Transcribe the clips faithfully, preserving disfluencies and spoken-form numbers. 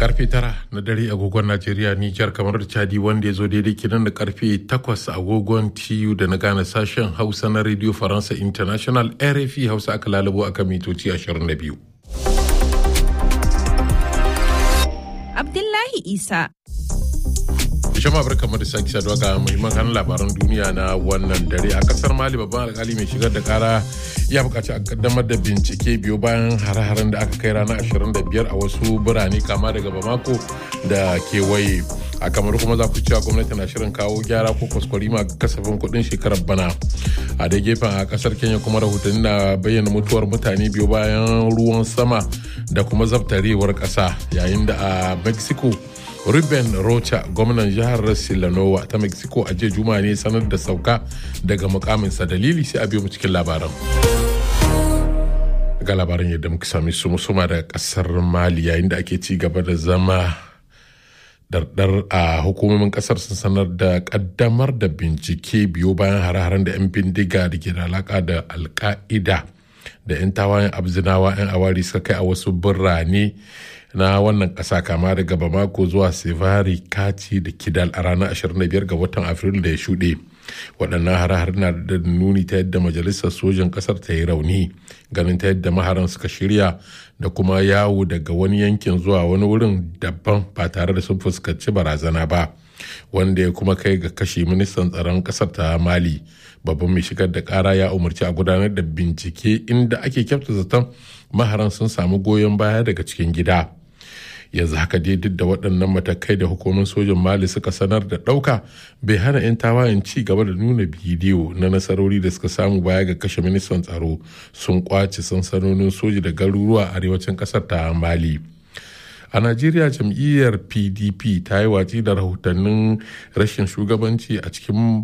karfe tara na dare agogon Najeriya, Nijar, kamar da Chadi, wanda ya zo daidai kinan da karfe takwas agogon T U da na gane sashen Hausa na Radio Faransa International R F I Hausa aka lalabo akan mitoci ashirin da biyu. Abdullahi Isa. Jama'a barkamu da sake saduwa ga muhimman kan labaran duniya na wannan dare. A kasar Mali, babban alkali mai shigar da kara ya bukaci a kaddamar da bincike biyo bayan hare-haren da aka kai ranar ashirin da biyar a wasu birane kama daga Bamako da kewaye. A kamar kuma za ku cewa gwamnati na shirin kawo gyara ko kwaskwarima ga kasafin kuɗin shekarar bana. A da gefen a kasar Kenya kuma rahotanni na bayyana mutuwar mutane biyo bayan ruwan sama da kuma zabtarewar ƙasa, yayin da a Mexico Ruben Rocha, gwamnan jihar Sinaloa ta Mexico, a jiya Juma'a ne sanar da sauka daga mukaminsa. Dalili sai a biyo mu cikin labaran. Ga labaran yadda muka sami su musuma da kasar Mali, yayin da ake ci gaba da zama dardar a hukumomin kasar sun sanar da kaddamar da bincike biyo bayan hare-haren da 'yan bindiga da ke da alaka da alka'ida da 'yan tawayen abzinawa 'yan awari suka kai a wasu birane na wannan ƙasa, kama daga Bamako zuwa Sevari, Kati da Kidal a ranar ashirin da biyar ga watan Afrilu da ya shuɗe. Waɗannan hare-hare na da nuni ta yadda majalisar sojan ƙasar ta yi rauni, ganin ta yadda maharan suka shirya da kuma yawo daga wani yankin zuwa wani wurin daban ba tare da sun fuskanci barazana ba, wanda ya kuma kai ga kashe ministan tsaron ƙasar ta Mali. Babban mai shigar da ƙara ya umarci a gudanar da bincike, inda ake kyauta zaton maharan sun samu goyon baya daga cikin gida. Yanzu haka dai duk da waɗannan matakai da hukumar sojan Mali suka sanar da ɗauka, bai hana 'yan tawayen ci gaba da nuna bidiyo na nasarori da suka samu baya ga kashe ministan tsaro. Sun kwace sansanonin soji da garuruwa a arewacin ƙasar ta Mali. A Najeriya, jam'iyyar P D P ta yi watsi da rahotannin rashin shugabanci a cikin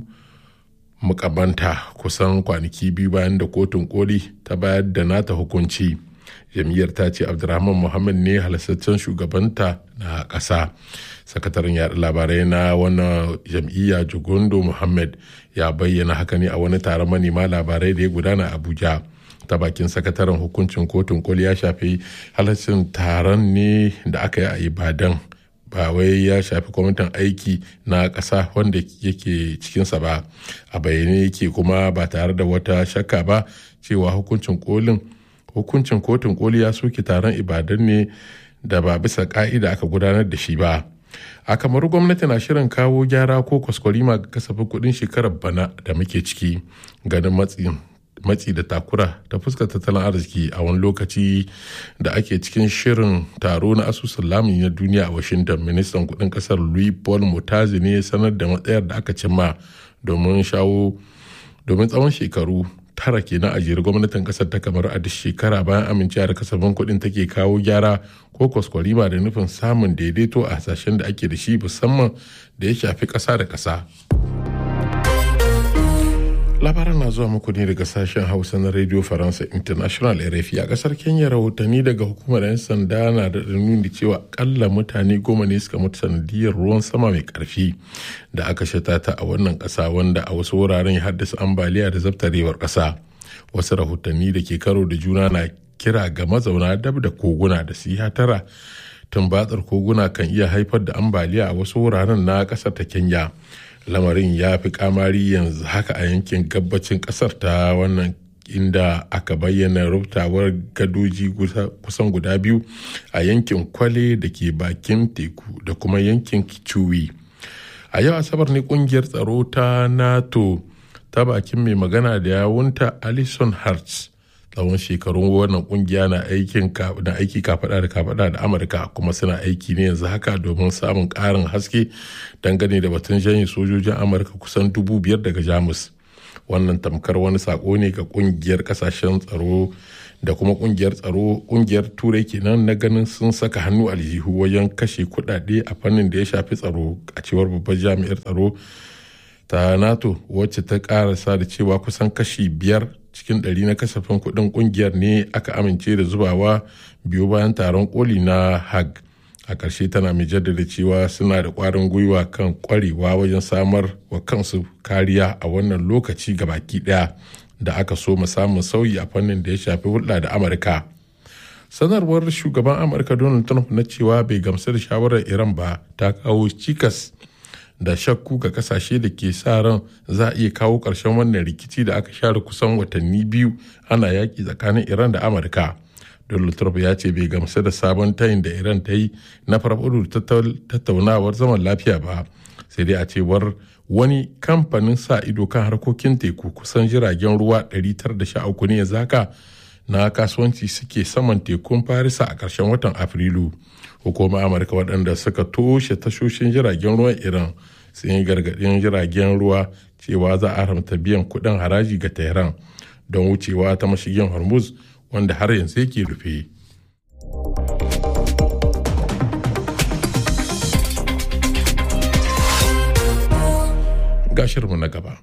mukamanta kusan kwanaki biyu bayan da kotun koli ta bayar da nata hukunci. Jam'iyyar ta ce Abdurrahman Muhammad ne halastaccen shugabanta na ƙasa. Sakataren yaɗa labarai na wannan jam'iyya, Jugondo Muhammad, ya bayyana haka ne a wani taron manema labarai da ya gudana a Abuja. Ta bakin sakataren, hukuncin kotun koli ya shafi halaccin taron ne da aka yi a Ibadan, ba wai ya shafi kwamitin aiki na ƙasa wanda yake cikinsa ba. A bayyane yake kuma ba tare da wata shakka ba cewa hukuncin kolin hukuncin kotun koli ya soke taron Ibadan ne da ba bisa ka'ida aka gudanar da shi ba. A kamar gwamnati na shirin kawo gyara ko kwaskwarima ga kasafin kuɗin shekarar bana da muke ciki, ganin matsin matsi da takura ta fuskar tattalin arziki a wani lokaci da ake cikin shirin taro na asusun lamuni na duniya a Washington. Ministan kudin kasar Louis Paul Mutazi ne ya sanar da matsayar da aka cimma domin shawo domin tsawon shekaru tara kenan a jere gwamnatin kasar ta kamar a duk shekara bayan amincewa da kasafin kudin take kawo gyara ko kwaskwarima da nufin samun daidaito a hasashen da ake da shi, musamman da ya shafi kasa da kasa. Labaran na zuwa muku ne daga sashen Hausa na Radio Faransa International R F I. A kasar Kenya, rahotanni daga hukumar 'yan sanda na da nuni cewa akalla mutane goma ne suka mutu sanadiyar ruwan sama mai karfi da aka shatata a wannan kasa, wanda a wasu wuraren ya haddasa ambaliya da zabtarewar kasa. Wasu rahotanni da ke karo da juna na kira ga mazauna dab da koguna da su yi hatara, tumbatsar koguna kan iya haifar da ambaliya a wasu wuraren na kasar ta Kenya. Lamarin ya fi kamari yanzu haka a yankin gabacin kasar ta wannan, inda aka bayyana rubtawar gadoji kusan guda biyu a yankin Kwale da ke bakin teku da kuma yankin Kichuwi. A yau Asabar ne kungiyar tsaro ta NATO ta bakin mai magana da yawunta Alison Hertz, tsawon shekarun wannan kungiya na aikin na aiki kafada da kafada da Amurka, kuma suna aiki ne yanzu haka domin samun karin haske dangane da batun janye sojojin Amurka kusan dubu biyar daga Jamus. Wannan tamkar wani sako ne ga kungiyar kasashen tsaro da kuma kungiyar tsaro kungiyar turai kenan na ganin sun saka hannu aljihu wajen kashe kudade a fannin da ya shafi tsaro, a cewar babbar jami'ar tsaro ta NATO, wacce ta karasa da cewa kusan kashi biyar cikin ɗari na kasafin kuɗin ƙungiyar ne aka amince da zubawa biyu bayan taron koli na Hague. A ƙarshe tana mai jaddada cewa suna da ƙwarin gwiwa kan ƙwarewa wajen samar wa kansu kariya a wannan lokaci gabaki ɗaya da aka so samun sauyi a fannin da ya shafi hulɗa da Amurka. sanarwar shugaban amurka donald trump na cewa bai gamsu da shawarar iran ba ta kawo cikas da shakku ga kasashe da ke sa ran za a iya kawo ƙarshen wannan rikici da aka share kusan watanni biyu ana yaƙi tsakanin iran da amurka. Donald Trump ya ce bai gamsu da sabon tayin da iran ta yi na farfaɗo tattaunawar zaman lafiya ba, sai dai a cewar wani kamfanin sa ido kan harkokin teku kusan jiragen ruwa ɗari tara da sha uku ne yanzu haka na kasuwanci suke saman tekun farisa a ƙarshen watan afrilu. Hukumar amurka waɗanda suka toshe tashoshin jiragen ruwan iran sun yi gargaɗin jiragen ruwa cewa za a haramta biyan kuɗin haraji ga tehran don wucewa ta mashigin hormuz wanda har yanzu yake rufe. Gashirmu na gaba.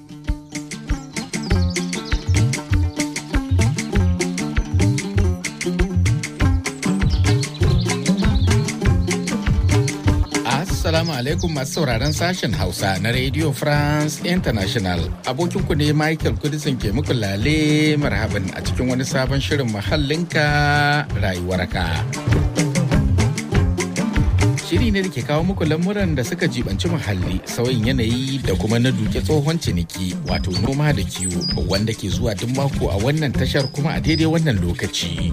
Assalamu alaikum masu sauraron sashen Hausa na Radio France International. Abokinku ne Michael Kudisin ke muku lale marhaban a cikin wani sabon shirin muhallinka rayuwarka. Shiri ne da ke kawo muku lamuran da suka jibanci muhalli, sauyin yanayi da kuma na duke tsohon ciniki wato noma da kiwo wanda ke zuwa duk mako a wannan tashar kuma a daidai wannan lokaci.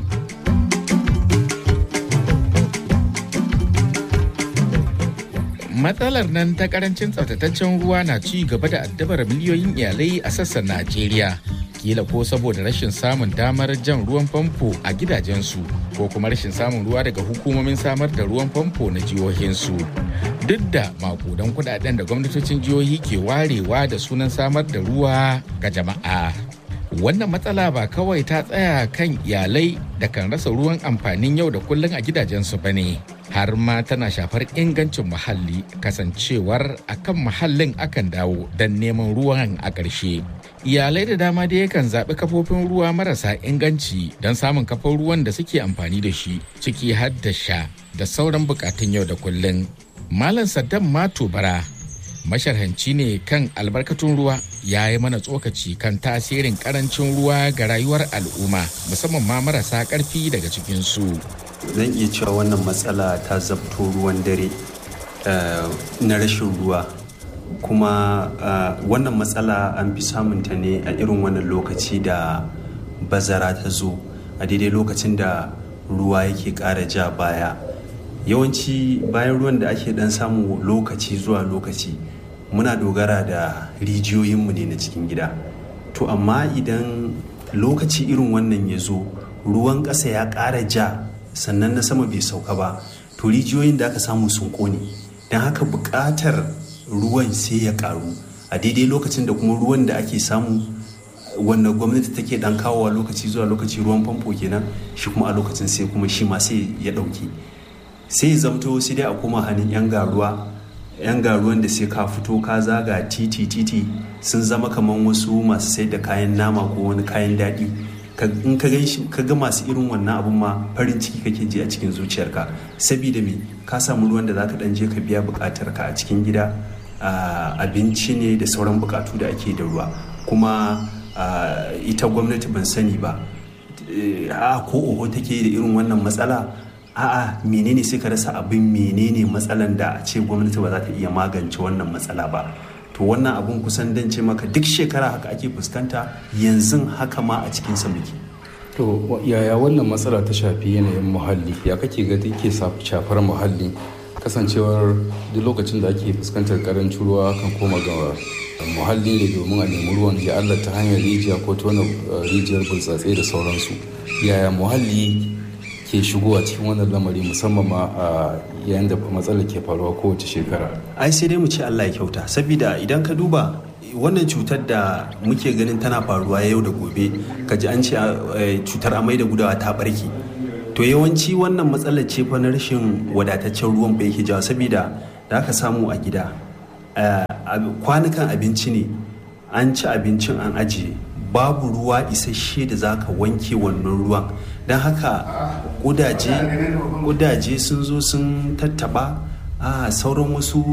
Matsalar nan ta karancin tsaftataccen ruwa na ci gaba da addabar miliyoyin iyalai a sassan Najeriya. Kila ko saboda rashin samun damar jan ruwan famfo a gidajensu ko kuma rashin samun ruwa daga hukumomin samar da ruwan famfo na jihohinsu. Duk da makudan kudaden da gwamnatocin jihohi ke warewa da sunan samar da ruwa ga jama'a. Wannan matsala ba kawai ta tsaya kan iyalai da kan rasa ruwan amfanin yau da kullum a gidajensu ba ne, har ma tana shafar ingancin muhalli kasancewar akan muhallin akan dawo don neman ruwan a ƙarshe. Iyalai da dama da yakan zaɓi kafofin ruwa marasa inganci don samun kafar ruwan da suke amfani da shi, ciki har da sha da sauran buƙatun yau da kullum. Malam Saddam Mato Bara masharhanci ne kan albarkatun ruwa, ya yi mana tsokaci kan tasirin karancin ruwa ga rayuwar al'umma musamman ma marasa karfi daga cikinsu. Zan iya cewa wannan matsala ta zabto ruwan dare na rashin ruwa, kuma wannan matsala an fi samunta ne a irin wannan lokaci da bazara ta zo, a daidai lokacin da ruwa yake ƙara ja baya. Yawanci bayan ruwan da ake dan samu lokaci zuwa lokaci muna dogara da rijiyoyinmu ne na cikin gida. To amma idan lokaci irin wannan ya zo, ruwan ƙasa ya ƙara ja sannan na sama bai sauka ba, to rijiyoyin da aka samu sun ƙone, don haka buƙatar ruwan sai ya ƙaru a daidai lokacin da kuma ruwan da ake samu wanda gwamnati take dan kawowa lokaci zuwa lokaci, ruwan famfo kenan, shi kuma a lokacin sai kuma shi ma sai ya ɗauke. Sai zamto sai dai a koma hannun 'yan garuwa yan garuwan da sai ka fito ka zaga titi titi sun zama kamar wasu masu sai da kayan nama ko wani kayan daɗi. In ka ga masu irin wannan abun ma farin ciki kake ji a cikin zuciyarka, saboda me ka samu ruwan da zaka dan je ka biya buƙatar ka a cikin gida, abinci ne da sauran buƙatu da ake da ruwa. Kuma ita gwamnati ban sani ba a ko oho take da irin wannan matsala, a'a menene sai ka rasa abin menene matsalan da a ce gwamnati ba za ta iya magance wannan matsala ba. To wannan abun kusan dan ce maka duk shekara haka ake fuskanta, yanzu haka ma a cikin sa muke. To yaya wannan matsala ta shafi yanayin muhalli, ya kake ga take shafar muhalli kasancewar duk lokacin da ake fuskantar karancin ruwa kan koma ga muhalli ne domin a nemi ruwan ya Allah ta hanyar rijiya ko tona rijiyar burtsatse da sauransu. Yaya muhalli ke shigowa cikin wannan lamari musamman ma a yayin da matsalar ke faruwa kowace shekara? Ai sai dai mu ce Allah ya kyauta, saboda idan ka duba wannan cutar da muke ganin tana faruwa yau da gobe, ka ji an ce cutar amai da gudawa ta barke, to yawanci wannan matsalar ce fa na rashin wadataccen ruwan ba yake jawo. Saboda da aka samu a gida kwanukan abinci ne, an ci abincin an ajiye, babu ruwa isasshe da zaka wanke wannan ruwan, don haka kudaje sun zo sun tattaba a sauran wasu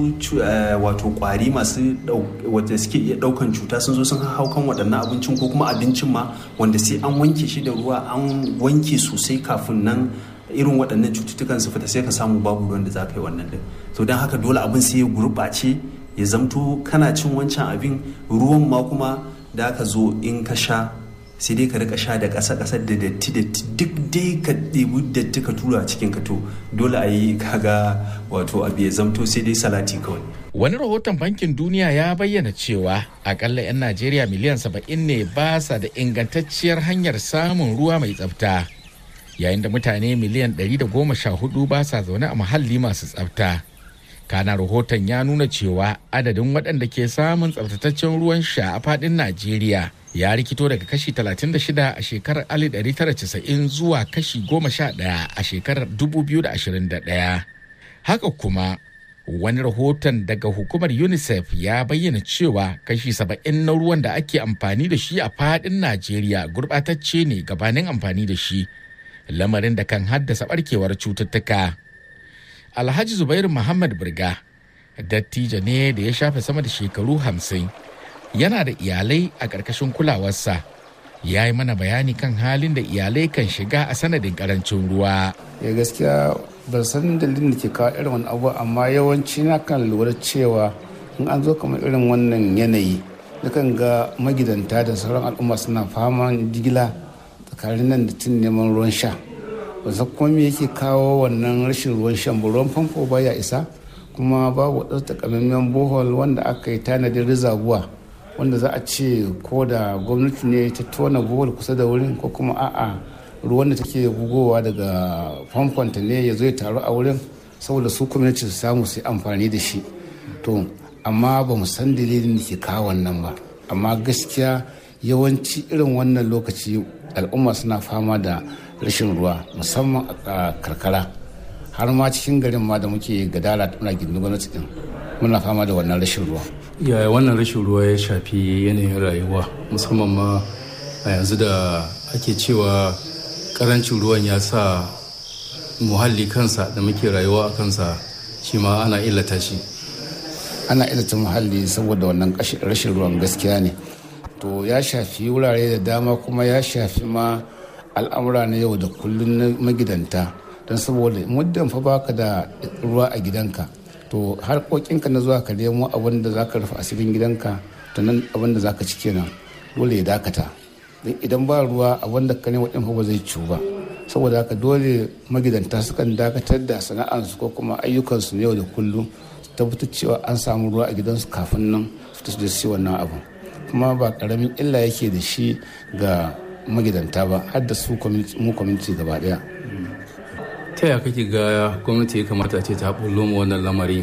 wato kwari masu wanda suke iya daukan cuta sun zo sun hau kan waɗannan abincin, ko kuma abincin ma wanda sai an wanke shi da ruwa an wanke sosai kafin nan irin waɗannan cututtukan su fita, sai ka samu babu ruwan da za ka yi wannan din. To don haka dole abin sai ya gurɓace, ya zamto kana cin wancan abin, ruwan ma kuma da aka zo in ka sha sai dai ka rika sha da ƙasa-ƙasa da datti-datti, duk dai ka ɗebi datti ka tura cikin ka, to dole a yi kaga wato abu ya zamto sai dai salati kawai. Wani rahoton Bankin Duniya ya bayyana cewa akalla 'yan Najeriya miliyan saba'in ne ba sa da ingantacciyar hanyar samun ruwa mai tsafta, yayin da mutane miliyan ɗari da goma sha hudu ba sa zaune a muhalli masu tsafta. Kana rahoton ya nuna cewa adadin waɗanda ke samun tsaftataccen ruwan sha a faɗin Najeriya ya rikito daga kashi talatin da shida a shekarar alif ɗari tara casa'in zuwa kashi goma sha ɗaya a shekarar dubu biyu da ashirin da ɗaya. Haka kuma wani rahoton daga hukumar UNICEF ya bayyana cewa kashi saba'in na ruwan da ake amfani da shi a faɗin Najeriya gurɓatacce ne gabanin amfani da shi, lamarin da kan haddasa ɓarkewar cututtuka. Alhaji Zubairu Muhammad Birga dattijo ne da ya shafe sama da shekaru hamsin, yana da iyalai a ƙarƙashin kulawarsa. Ya yi mana bayani kan halin da iyalai kan shiga a sanadin ƙarancin ruwa. Ya gaskiya ban san dalilin da ke kawo irin wani abu, amma yawanci na kan lura cewa in an zo kamar irin wannan yanayi, nakan ga magidanta da sauran al'umma suna faman jigila tsakanin nan da tun neman ruwan sha. Ba san kuma me yake kawo wannan rashin ruwan shan ba, ruwan famfo baya isa, kuma babu wadansu takamaiman bohol wanda aka yi tanadin rizabuwa wanda za a ce ko da gwamnati ne ta tona bohol kusa da wurin, ko kuma a'a ruwan da take bugowa daga famfonta ne ya zo ya taru a wurin saboda su community su samu su amfani da shi. To amma ba mu san dalilin da ke kawo wannan ba, amma gaskiya yawanci irin wannan lokaci al'umma suna fama da rashin ruwa, musamman a karkara, har ma cikin garin ma da muke gadara muna gindin gwamnati din muna fama da wannan rashin ruwa. Yaya wannan rashin ruwa ya shafi yanayin rayuwa, musamman ma a yanzu da ake cewa karancin ruwan ya sa muhalli kansa da muke rayuwa a kansa shi ma ana illata shi? Ana illata muhalli saboda wannan rashin ruwan, gaskiya ne. To ya shafi wurare da dama, kuma ya shafi ma al'amura na yau da kullum na magidanta, don saboda muddin fa baka da ruwa a gidanka, to harkokinka na zuwa ka nemo abin da zaka rufe asirin gidanka, to nan abin da zaka ci kenan dole ya dakata. Idan ba ruwa abin da ka nemo din fa ba zai ciwu ba, saboda haka dole magidanta sukan dakatar da sana'ansu ko kuma ayyukansu na yau da kullum, su tabbatar cewa an samu ruwa a gidansu kafin nan su tafi da shi wannan abu. Kuma ba karamin illa yake da shi ga magidanta ba, har da su mu community gaba daya. Ta yaya kake ga gwamnati ya kamata ce ta bullo mu wannan lamari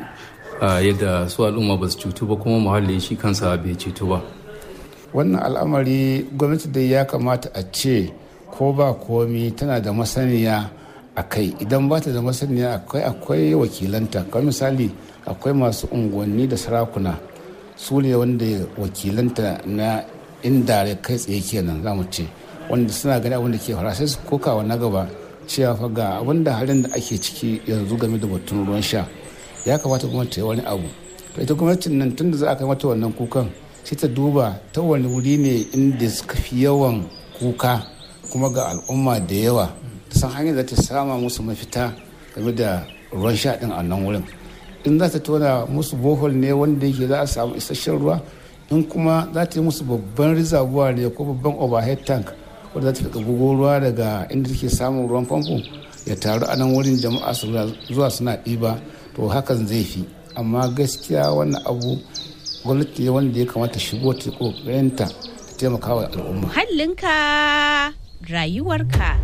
yadda su al'umma ba su cutu ba, kuma muhalli shi kansa bai cutu ba? Wannan al'amari gwamnati dai ya kamata a ce ko ba komi tana da masaniya a kai. Idan ba ta da masaniya akwai akwai wakilanta, kamar misali akwai masu unguwanni da sarakuna, su ne wanda wakilanta na inda kai tsaye kenan za mu ce, wanda suna gani abin da ke fara, sai su kokawa na gaba cewa fa ga abin da halin da ake ciki yanzu game da batun ruwan sha, ya kamata gwamnati ta yi wani abu. To ita gwamnatin nan tun da za a kai mata wannan kukan, sai ta duba ta wani wuri ne inda suka fi yawan kuka kuma ga al'umma da yawa, ta san hanyar da ta sama musu mafita game da ruwan sha din a nan wurin. In za ta tona musu bohol ne wanda yake za a samu isasshen ruwa, in kuma za ta yi musu babban rizabuwa ne ko babban overhead tank wadda za ta rika gugo ruwa daga inda take samun ruwan famfo ya taru a nan wurin jama'a su zuwa suna ɗiba, to hakan zai fi. Amma gaskiya wannan abu gwamnati ne wanda ya kamata shigo ta kokarinta ta taimaka wa al'umma. Muhallinka rayuwarka.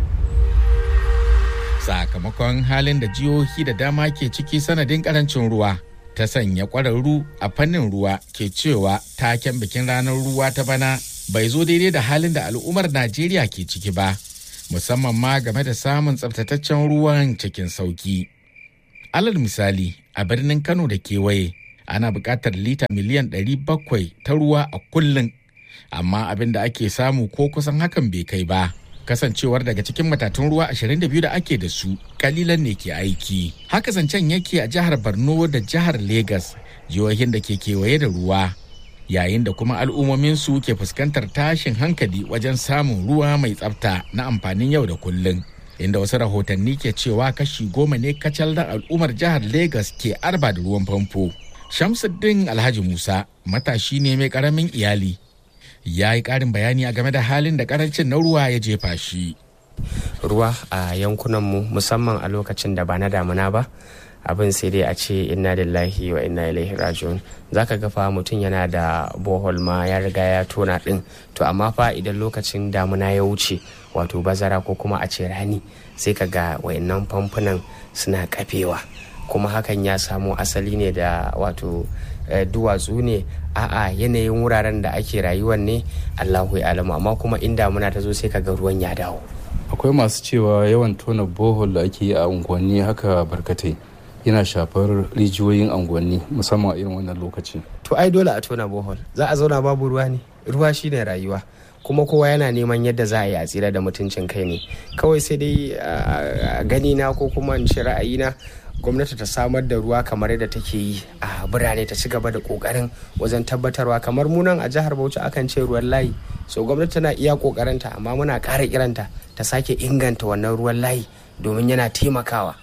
Sakamakon halin da jihohi da dama ke ciki sanadin karancin ruwa, ta sanya ƙwararru a fannin ruwa ke cewa taken bikin ranar ruwa ta bana bai zo daidai da halin da al'ummar Najeriya ke ciki ba, musamman ma game da samun tsaftataccen ruwan cikin sauki. Alal misali, a birnin Kano da kewaye, ana buƙatar lita miliyan ɗari bakwai ta ruwa a kullum, amma abin da ake samu ko kusan hakan bai kai ba. kasancewar daga cikin matatun ruwa ashirin da biyu da ake da su kalilan ne ke aiki. Haka zancen yake a jihar Borno da jihar Legas, jihohin da ke kewaye da ruwa, yayin da kuma al'ummomin su ke fuskantar tashin hankali wajen samun ruwa mai tsafta na amfanin yau da kullum, inda wasu rahotanni ke cewa kashi goma ne kacal da al'ummar jihar Legas ke arba da ruwan famfo. Shamsuddin Alhaji Musa matashi ne mai karamin iyali, ya yi ƙarin bayani a game da halin da ƙarancin na ruwa ya jefa shi. Ruwa a yankunanmu musamman a lokacin da ba na damuna ba, abin sai dai a ce inna lillahi wa inna ilaihi raji'un. Zaka ga fa mutum yana da bohol ma ya riga ya tona din, to amma fa idan lokacin damuna ya wuce, wato bazara ko kuma a ce rani, sai ka ga wayannan famfunan suna kafewa, kuma hakan ya samo asali ne da wato duwatsu ne, a'a yanayin wuraren da ake rayuwar ne, Allahu ya alamu, amma kuma in damuna ta zo sai ka ga ruwan ya dawo. Akwai masu cewa yawan tona bohol da ake yi a unguwanni haka barkatai yana shafar rijiyoyin unguwanni musamman a irin wannan lokaci. To ai dole a tona bohol, za a zauna babu ruwa ne? Ruwa shine rayuwa, kuma kowa yana neman yadda za a yi a tsira da mutuncin kai ne. Kawai sai dai a gani na ko kuma in ce ra'ayina, gwamnati ta samar da ruwa kamar yadda take yi a birane, ta ci gaba da kokarin wajen tabbatarwa. Kamar munan a jihar Bauchi akan ce ruwan layi, so gwamnati tana iya kokarinta, amma muna ƙara kiranta ta sake inganta wannan ruwan layi domin yana taimakawa.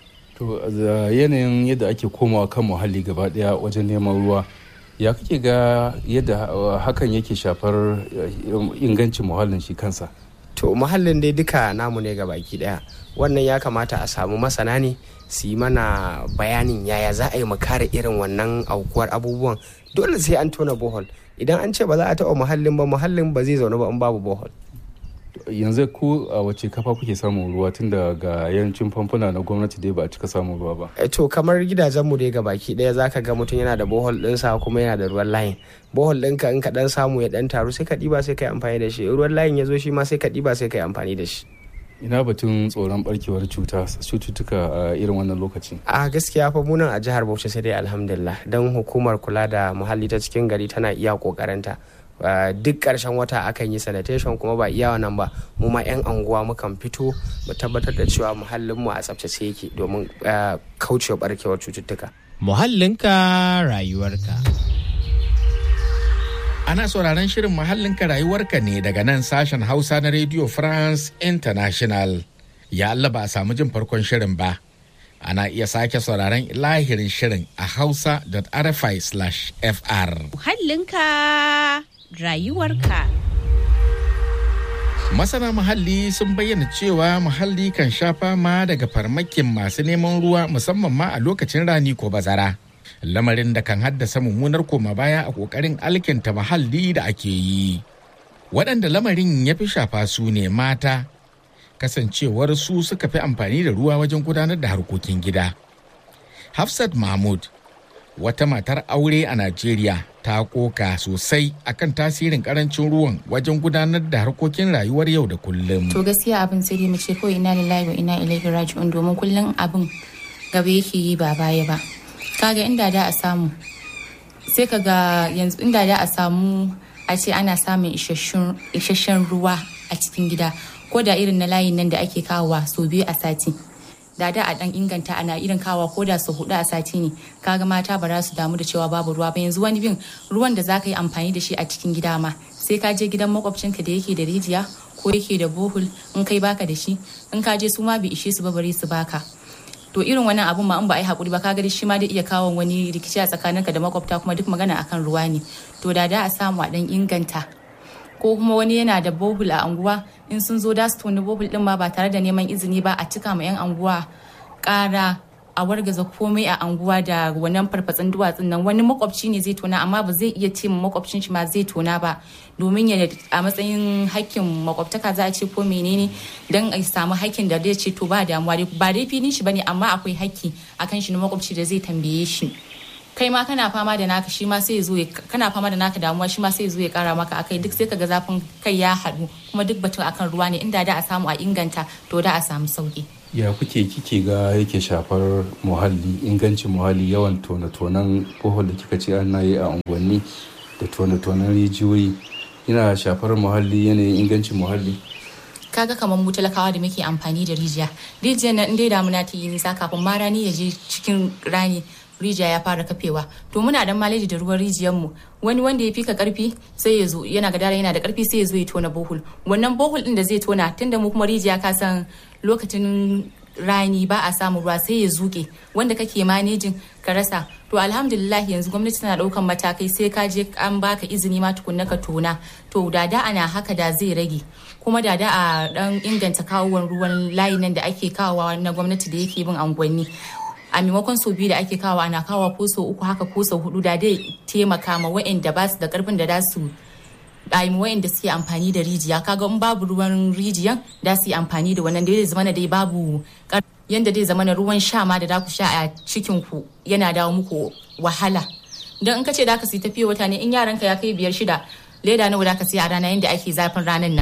To yanayin yadda ake komawa kan muhalli gaba daya wajen neman ruwa, ya kake ga yadda hakan yake shafar ingancin muhallin shi kansa? To muhallin dai duka namu ne gabaki daya, wannan ya kamata a samu masana ne su yi mana bayanin yaya za a yi mu kare irin wannan aukuwar abubuwan. Dole sai an tona bohol, idan an ce ba za a taɓa muhallin ba, muhallin ba zai zaune ba in babu bohol. Yanzu ku a wace kafa kuke samun ruwa, tun da ga yancin famfuna na gwamnati dai ba a cika samun ruwa ba? To kamar gidajenmu dai ga baki ɗaya zaka ga mutum yana da bohol ɗinsa kuma yana da ruwan layin. Bohol ɗinka in ka ɗan samu ya ɗan taru sai ka ɗiba sai ka yi amfani da shi, ruwan layin ya zo shi ma sai ka ɗiba sai ka yi amfani da shi. Ina batun tsoron barkewar cuta cututtuka a irin wannan lokaci? A gaskiya fa munan a jihar Bauchi sai dai alhamdulillah, don hukumar kula da muhalli ta cikin gari tana iya kokarinta. Duk ƙarshen wata akan yi sanitation, kuma ba iya wannan ba, mu ma 'yan anguwa mukan fito mu tabbatar da cewa muhallinmu a tsaftace yake domin kaucewa barkewar cututtuka. Muhallinka rayuwarka. Ana sauraron shirin Muhallinka Rayuwarka ne daga nan sashen Hausa na Radio France International. Ya Allah ba a samu jin farkon shirin ba. Ana iya sake sauraron lahirin shirin a hausa dot r f i slash f r. Muhallinka Rayuwarka. Masana muhalli sun bayyana cewa muhalli kan sha fama daga farmakin masu neman ruwa, musamman ma a lokacin rani ko bazara. Lamarin da kan haddasa mummunar koma baya a ƙoƙarin alkinta muhalli da ake yi. Waɗanda lamarin ya fi shafa su ne mata, kasancewar su suka fi amfani da ruwa wajen gudanar da harkokin gida. Hafsat Mahmud, wata matar aure a Najeriya, ta koka sosai akan tasirin karancin ruwan wajen gudanar da harkokin rayuwar yau da kullum. To gaskiya abin sai dai mu ce kawai ina lillahi wa ina ilaihi raji'un, domin kullum abin gaba yake yi ba baya ba. Kaga inda da a samu sai kaga yanzu inda da a samu a ce ana samun isasshen ruwa a cikin gida, ko da irin na layin nan da ake kawowa sau biyu a sati, da da a dan inganta ana irin kawowa ko da sau hudu a sati ne, kaga mata ba za su damu da cewa babu ruwa ba. Yanzu wani bin ruwan da zaka yi amfani da shi a cikin gida ma sai ka je gidan makwabcinka da yake da rijiya ko yake da bohol, in kai baka da shi, in ka je su ma bai ishe su ba bare su baka. To irin wannan abun ma in ba a yi hakuri ba, kaga shi ma dai iya kawo wani rikici a tsakaninka da makwabta, kuma duk magana akan ruwa ne. To da da a samu a dan inganta, ko kuma wani yana da bohol a anguwa, in sun zo da su toni bohol din ma ba tare da neman izini ba, a cika ma yan anguwa ƙara, a wargaza komai a anguwa da wannan farfatsin duwatsun nan. Wani makwabci ne zai tona, amma ba zai iya ce ma makwabcin shi ma zai tona ba, domin ya a matsayin hakkin makwabtaka za a ce ko menene, dan a samu hakkin da zai ce to ba damuwa dai ba dai filin shi bane, amma akwai hakki akan shi na makwabci da zai tambaye shi. Kai ma kana fama da naka, shi ma sai ya zo kana fama da naka damuwa, shi ma sai ya zo ya kara maka akai, duk sai kaga zafin kai ya haɗu, kuma duk batun akan ruwa ne. Inda da a samu a inganta, to da a samu sauki. Ya kuke kike ga yake shafar muhalli, ingancin muhalli, yawan tone-tonen bohol da kika ce ana yi a unguwanni da tone-tonen rijiyoyi, yana shafar muhalli, yanayin ingancin muhalli? kaga kamar mu talakawa da muke amfani da rijiya rijiyar nan dai damuna ta yi nisa kafin ma rani ya je cikin rani rijiya ya fara kafewa to muna dan maleji da ruwan rijiyar mu wani wanda ya fika karfi sai ya zo yana gadara yana da karfi sai ya zo ya tona bohol wannan bohol din da zai tona tunda mu kuma rijiya ka san lokacin rani ba a samu ruwa sai ya zuke wanda kake manejin ka rasa to alhamdulillah yanzu gwamnati tana daukan matakai sai ka je an baka izini ma tukunna ka tona to da da ana haka da zai rage kuma da da a dan inganta kawowar ruwan layi nan da ake kawowa na gwamnati da yake bin angwanni a maimakon sau biyu da ake kawo ana kawo ko sau uku haka ko sau hudu da dai taimaka ma wa'anda ba su da karfin da za su ɗayi wa'anda suke amfani da rijiya kaga in babu ruwan rijiyan da su yi amfani da wannan da zai zama dai babu yanda dai zama na ruwan sha ma da da ku sha a cikin ku yana dawo muku wahala don in ka ce da ka sai tafiya wata ne in yaranka ya kai biyar shida leda nawa da ka sai a rana yanda ake zafin ranan nan.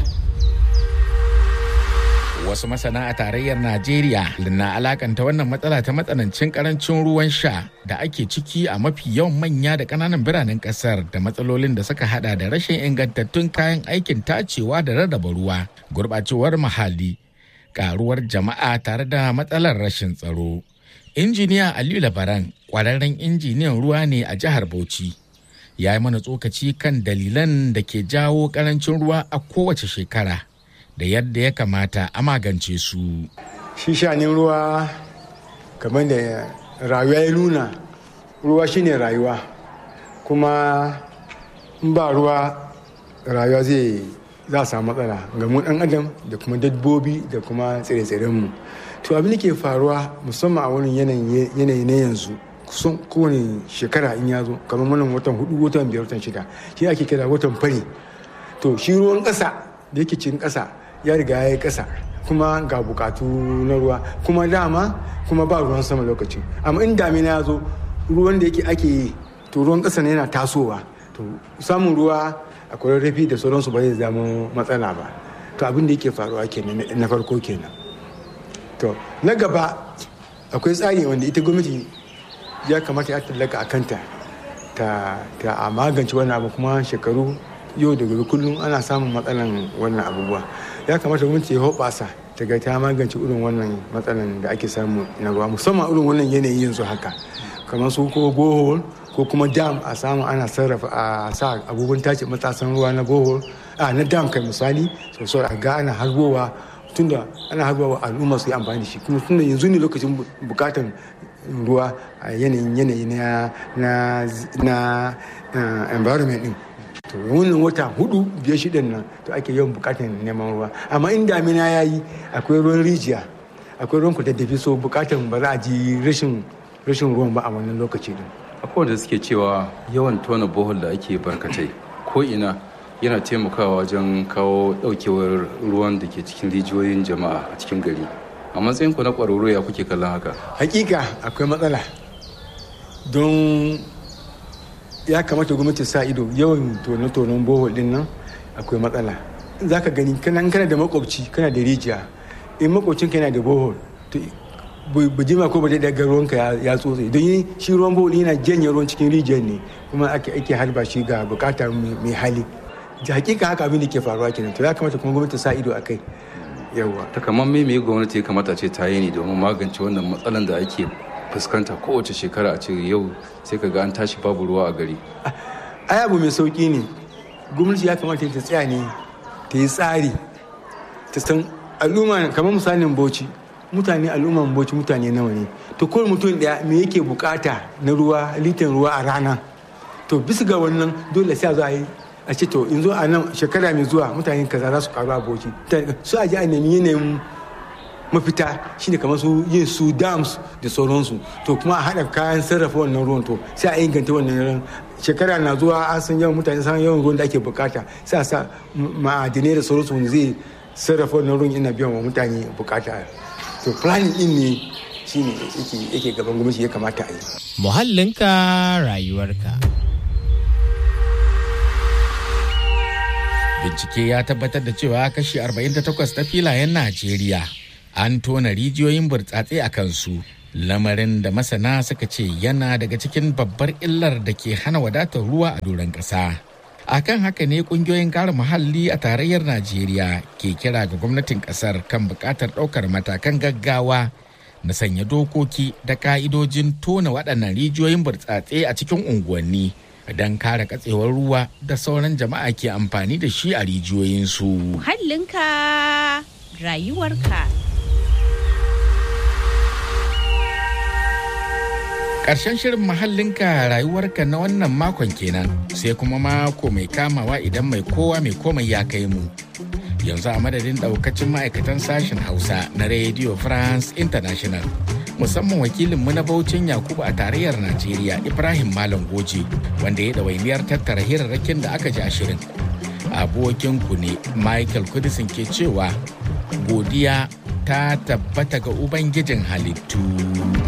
Wasu masana a tarayyar Najeriya na alakanta wannan matsala ta matsanancin karancin ruwan sha da ake ciki a mafi yawan manya da ƙananan biranen ƙasar da matsalolin da suka hada da rashin ingantattun kayan aikin tacewa da rarraba ruwa, gurɓacewar muhalli, ƙaruwar jama'a tare da matsalar rashin tsaro. Injiniya Aliyu Labaran, ƙwararren injiniyan ruwa ne a jihar Bauchi, ya yi mana tsokaci kan dalilan da ke jawo ƙarancin ruwa a kowace shekara. Da yadda ya kamata a magance su. Shi shanin ruwa kamar da rayuwa ya nuna ruwa shine rayuwa kuma in ba ruwa rayuwa zai za a samu matsala ga mu dan adam da kuma dabbobi da kuma tsire-tsiren mu. To abin da ke faruwa musamman a wani yanayi na yanzu kusan kowane shekara in ya zo kamar wannan watan hudu watan biyar watan shida shi ake kira watan fari. To shi ruwan ƙasa da yake cikin ƙasa ya riga ya yi ƙasa kuma ga bukatu na ruwa kuma dama kuma ba ruwan sama lokacin amma in damina ya zo ruwan da yake ake yi to ruwan ƙasa ne yana tasowa to samun ruwa a kwararrafi da sauransu ba zai zama matsala ba to abin da yake faruwa kenan na farko kenan. To na gaba akwai tsari wanda ita gwamnati ya kamata ya tallaka a kanta ta a magance wannan abu kuma shekaru yau da gobe kullum ana samun matsalan wannan abubuwa ya kamata gwamnati ya hoɓasa ta ga ta magance irin wannan matsalan da ake samu na ruwa musamman irin wannan yanayi yanzu haka kamar su ko bohol ko kuma dam a samu ana sarrafa a sa abubuwan tace matasan ruwa na bohol a na dam kai misali sosai a ga ana harbowa tunda ana harbowa al'umma su yi amfani da shi kuma tunda yanzu ne lokacin bukatan ruwa a yanayin yanayi na na environment din. To wannan wata hudu biyar shidan nan to ake yawan bukatar neman ruwa amma in damina ya yi akwai ruwan rijiya akwai ruwan kudaddafi so bukatar ba za a ji rashin rashin ruwan ba a wannan lokaci din. Akwai wanda suke cewa yawan tona bohol da ake barkatai ko ina yana taimakawa wajen kawo daukewar ruwan da ke cikin rijiyoyin jama'a a cikin gari a matsayin ku na kwararru ya kuke kallon haka? Hakika akwai matsala don ya kamata gwamnati sa ido yawan tonon bohol din nan akwai matsala za ka gani kana kana da makwabci kana da rijiya in makwabcin kana da bohol to bujima ko ba da daga ruwanka ya tsotse don shi ruwan bohol yana janye ruwan cikin rijiyar ne kuma ake ake harba shi ga bukata mai hali da hakika haka abin da ke faruwa kenan to ya kamata kuma gwamnati sa ido akai yawa ta kamar me me gwamnati ya kamata ce ta yi ne domin magance wannan matsalan da ake fuskanta kowace shekara a ce yau sai ka ga an tashi babu ruwa a gari. Ai abu mai sauki ne gwamnati ya kamata ta tsaya ne ta yi tsari ta san al'umma kamar misalin Bauchi mutane al'umman Bauchi mutane nawa ne to kowane mutum daya me yake bukata na ruwa litan ruwa a rana to bisa ga wannan dole sai a zo a yi a ce to in zo a nan shekara mai zuwa mutane kaza za su karu a Bauchi su a ji a nemi yanayin mafita shine kamar su yin su dams da sauransu to kuma a haɗa kayan sarrafa wannan ruwan to sai a inganta wannan ruwan shekara na zuwa an san yawan mutane san yawan ruwan da ake bukata sai a sa ma'adinai da sauransu wanda zai sarrafa wannan ruwan yana biyan wa mutane bukata to planning din ne shine yake yake gaban gwamnati ya kamata a yi. Muhallinka rayuwarka. Bincike ya tabbatar da cewa kashi arba'in da takwas na filayen Najeriya an tona rijiyoyin burtsatse a kansu, lamarin da masana suka ce yana daga cikin babbar illar da ke hana wadatar ruwa a doron ƙasa. Akan haka ne kungiyoyin kare muhalli a tarayyar Najeriya ke kira ga gwamnatin kasar kan buƙatar ɗaukar matakan gaggawa na sanya dokoki da ka'idojin tona waɗannan rijiyoyin burtsatse a cikin unguwanni don kare katsewar ruwa da sauran jama'a ke amfani da shi a rijiyoyinsu. Muhallinka rayuwarka. Ƙarshen shirin muhallinka rayuwarka na wannan makon kenan, sai kuma mako mai kamawa idan mai kowa mai komai ya kai mu. Yanzu a madadin ɗaukacin ma'aikatan sashen Hausa na Radio France International, musamman wakilinmu na Bauchin Yakubu a tarayyar Najeriya Ibrahim Malam Goje, wanda ya ɗawainiyar tattara hirarrakin da aka ji a shirin. Abokinku ne Michael Kudisin ke cewa godiya ta tabbata ga Ubangijin halittu.